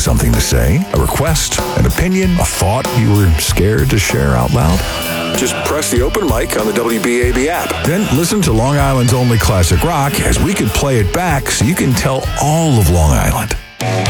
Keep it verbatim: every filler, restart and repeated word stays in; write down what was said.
something to say, a request, an opinion, a thought you were scared to share out loud? Just press the open mic on the W B A B app. Then listen to Long Island's only classic rock as we could play it back so you can tell all of Long Island.